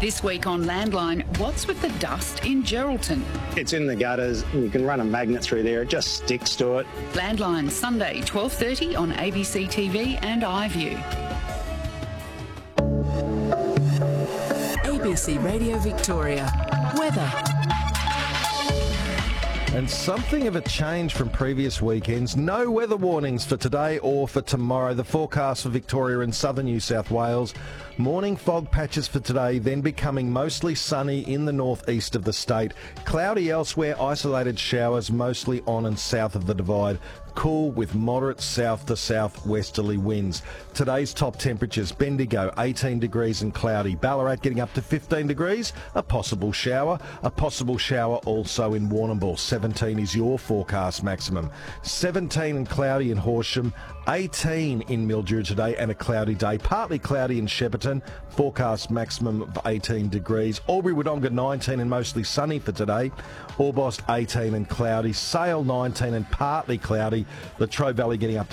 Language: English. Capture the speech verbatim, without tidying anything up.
This week on Landline, what's with the dust in Geraldton? It's in the gutters. You can run a magnet through there. It just sticks to it. Landline, Sunday, twelve thirty on A B C T V and iView. A B C Radio Victoria. Weather. And something of a change from previous weekends. No weather warnings for today or for tomorrow. The forecast for Victoria and southern New South Wales. Morning fog patches for today, then becoming mostly sunny in the northeast of the state. Cloudy elsewhere, isolated showers mostly on and south of the Divide. Cool with moderate south to southwesterly winds. Today's top temperatures: Bendigo eighteen degrees and cloudy. Ballarat getting up to fifteen degrees. A possible shower. A possible shower also in Warrnambool. seventeen is your forecast maximum. seventeen and cloudy in Horsham. eighteen in Mildura today and a cloudy day. Partly cloudy in Shepparton. Forecast maximum of eighteen degrees. Albury-Wodonga nineteen and mostly sunny for today. Orbost eighteen and cloudy. Sale nineteen and partly cloudy. Latrobe Valley getting up to